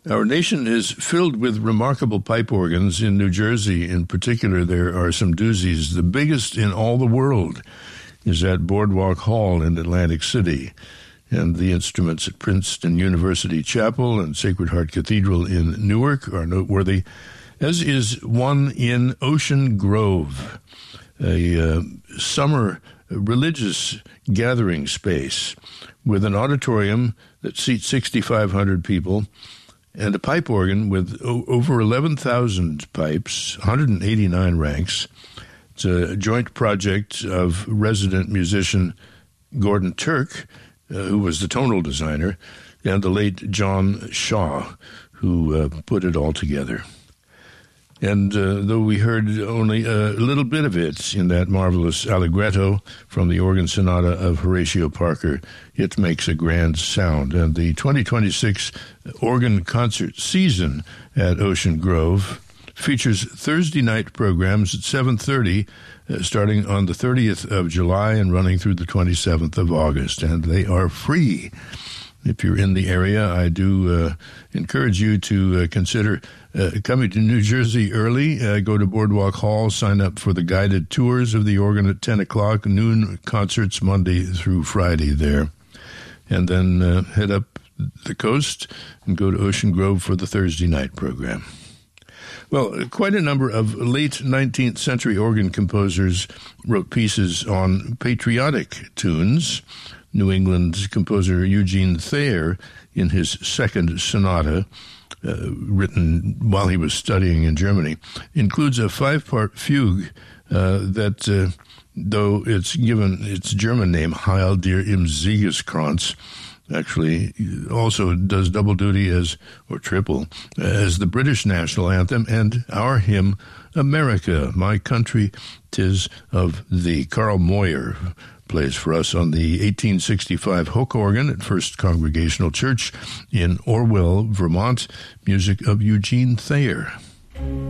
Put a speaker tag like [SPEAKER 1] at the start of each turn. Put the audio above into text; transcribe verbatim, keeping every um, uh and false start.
[SPEAKER 1] Our nation is filled with remarkable pipe organs. In New Jersey, in particular, there are some doozies. The biggest in all the world is at Boardwalk Hall in Atlantic City. And the instruments at Princeton University Chapel and Sacred Heart Cathedral in Newark are noteworthy, as is one in Ocean Grove, a uh, summer religious gathering space with an auditorium that seats sixty-five hundred people and a pipe organ with o- over eleven thousand pipes, one hundred eighty-nine ranks. It's a joint project of resident musician Gordon Turk, uh, who was the tonal designer, and the late John Shaw, who uh, put it all together. And uh, though we heard only a little bit of it in that marvelous Allegretto from the organ sonata of Horatio Parker, it makes a grand sound. And the twenty twenty-six organ concert season at Ocean Grove features Thursday night programs at seven thirty, uh, starting on the thirtieth of July and running through the twenty-seventh of August. And they are free. If you're in the area, I do uh, encourage you to uh, consider uh, coming to New Jersey early. Uh, go to Boardwalk Hall, sign up for the guided tours of the organ at ten o'clock, noon concerts Monday through Friday there. And then uh, head up the coast and go to Ocean Grove for the Thursday night program. Well, quite a number of late nineteenth century organ composers wrote pieces on patriotic tunes. New England composer Eugene Thayer, in his second sonata, uh, written while he was studying in Germany, includes a five-part fugue uh, that, uh, though it's given its German name, Heil dir im Siegeskranz, actually also does double duty as, or triple, as the British national anthem and our hymn, America, My Country, 'Tis of Thee. Carl Moyer plays for us on the eighteen sixty-five Hook organ at First Congregational Church in Orwell, Vermont, music of Eugene Thayer.